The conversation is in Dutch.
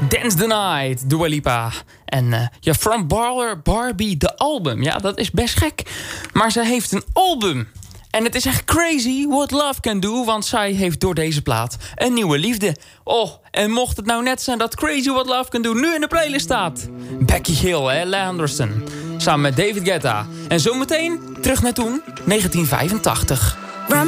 Dance the Night, Dua Lipa. En From Barbie, de album. Ja, dat is best gek. Maar ze heeft een album. En het is echt crazy what love can do. Want zij heeft door deze plaat een nieuwe liefde. Oh, en mocht het nou net zijn dat Crazy What Love Can Do nu in de playlist staat. Becky Hill, Ella Anderson. Samen met David Guetta. En zometeen terug naar toen, 1985.